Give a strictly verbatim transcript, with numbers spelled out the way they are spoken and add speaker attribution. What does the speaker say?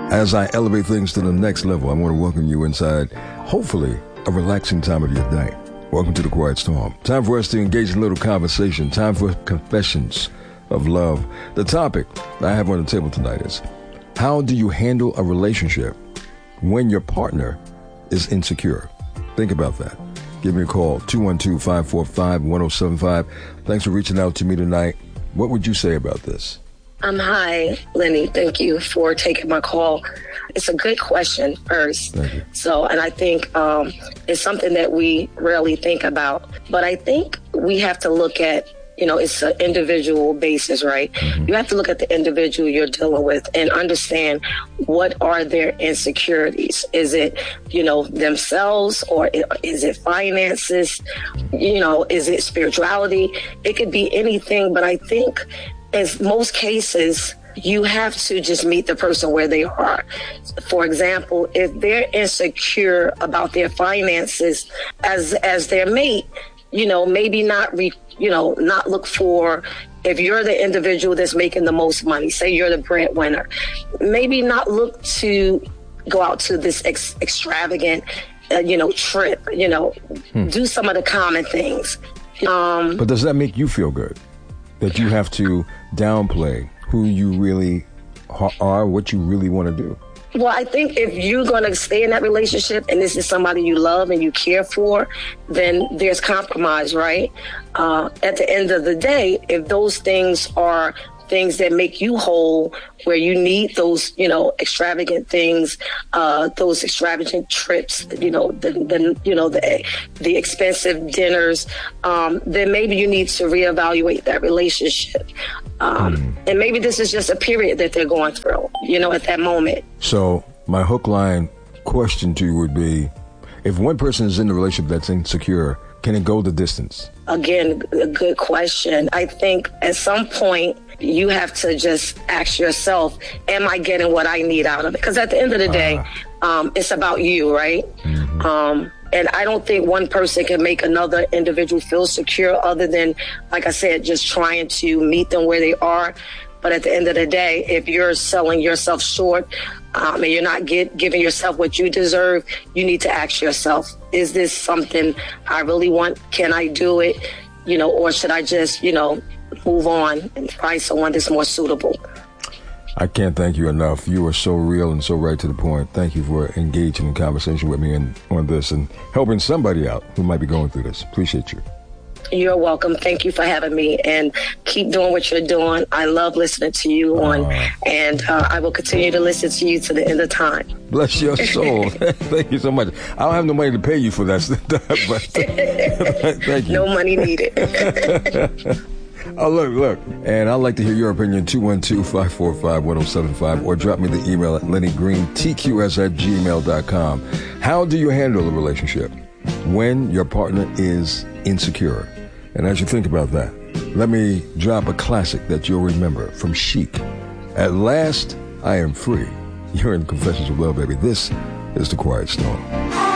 Speaker 1: As I elevate things to the next level, I want to welcome you inside, hopefully, a relaxing time of your night. Welcome to the Quiet Storm. Time for us to engage in a little conversation. Time for confessions of love. The topic I have on the table tonight is, how do you handle a relationship when your partner is insecure? Think about that. Give me a call, two one two, five four five, one oh seven five. Thanks for reaching out to me tonight. What would you say about this?
Speaker 2: Um, hi, Lenny. Thank you for taking my call. It's a good question first.
Speaker 1: Thank you.
Speaker 2: So, and I think um, it's something that we rarely think about. But I think we have to look at, you know, it's an individual basis, right? Mm-hmm. You have to look at the individual you're dealing with and understand what are their insecurities. Is it, you know, themselves, or is it finances? You know, is it spirituality? It could be anything, but I think in most cases, you have to just meet the person where they are. For example, if they're insecure about their finances as as their mate, you know, maybe not, re, you know, not look for, if you're the individual that's making the most money, say you're the breadwinner, maybe not look to go out to this ex- extravagant, uh, you know, trip, you know, hmm. do some of the common things. Um,
Speaker 1: but does that make you feel good? That you have to downplay who you really are, what you really want to do?
Speaker 2: Well, I think if you're going to stay in that relationship and this is somebody you love and you care for, then there's compromise, right? Uh, at the end of the day, if those things are things that make you whole, where you need those, you know, extravagant things, uh, those extravagant trips, you know, the, the you know, the the expensive dinners, um, then maybe you need to reevaluate that relationship. Um, mm. And maybe this is just a period that they're going through, you know, at that moment.
Speaker 1: So my hook line question to you would be, if one person is in the relationship that's insecure, can it go the distance?
Speaker 2: Again, a good question. I think at some point you have to just ask yourself, am I getting what I need out of it? Because at the end of the day, ah. um, it's about you, right? Mm-hmm. Um, and I don't think one person can make another individual feel secure other than, like I said, just trying to meet them where they are. But at the end of the day, if you're selling yourself short um, and you're not get, giving yourself what you deserve, you need to ask yourself, is this something I really want? Can I do it? You know, or should I just, you know, move on and find someone that's more suitable?
Speaker 1: I can't thank you enough. You are so real and so right to the point. Thank you for engaging in conversation with me and, on this and helping somebody out who might be going through this. Appreciate you.
Speaker 2: You're welcome. Thank you for having me, and keep doing what you're doing. I love listening to you on, uh, and uh, I will continue to listen to you to the end of time.
Speaker 1: Bless your soul. Thank you so much. I don't have no money to pay you for that, but thank you.
Speaker 2: No money needed.
Speaker 1: Oh, look, look. And I'd like to hear your opinion, two one two, five four five, one oh seven five, or drop me the email at lenny green t q s at gmail dot com. How do you handle a relationship when your partner is insecure? And as you think about that, let me drop a classic that you'll remember from Chic. At last, I am free. You're in Confessions of Love, baby. This is The Quiet Storm.